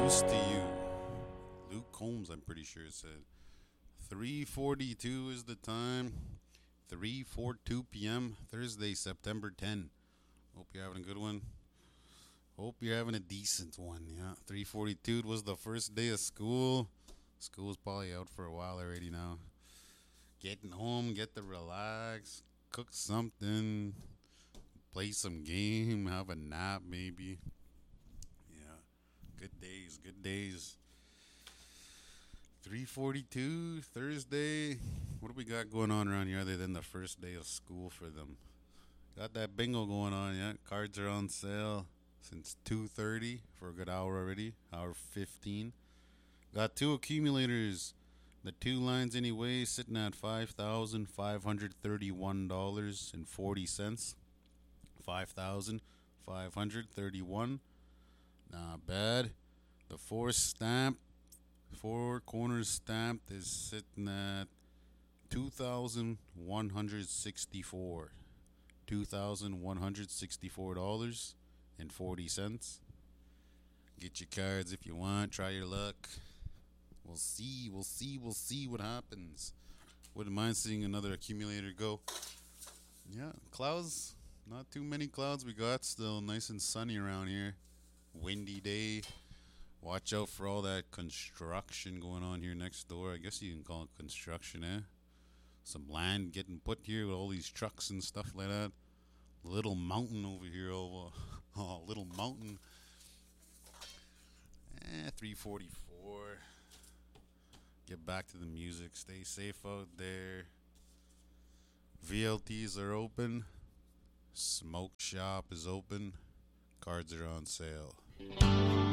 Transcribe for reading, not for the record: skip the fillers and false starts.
close to you. Luke Combs, I'm pretty sure it said. 3:42 is the time. 3:42 p.m. Thursday, September 10. Hope you're having a good one. Hope you're having a decent one. Yeah, 3:42 was the first day of school. School's probably out for a while already now. Getting home, get to relax, cook something, play some game, have a nap maybe. Yeah, good days, good days. 3:42 Thursday. What do we got going on around here other than the first day of school for them? Got that bingo going on, yeah. Cards are on sale since 2:30 for a good hour already, hour 15. Got two accumulators. The two lines anyway sitting at $5,531.40. 5,531. Not bad. The four corners stamped is sitting at 2,164. $2,164.40. Get your cards if you want. Try your luck. We'll see what happens. Wouldn't mind seeing another accumulator go. Yeah, clouds. Not too many clouds we got. Still nice and sunny around here. Windy day. Watch out for all that construction going on here next door. I guess you can call it construction, eh? Some land getting put here with all these trucks and stuff like that. Little mountain over here. Oh, little mountain. 3:44. Get back to the music. Stay safe out there. VLTs are open. Smoke shop is open. Cards are on sale.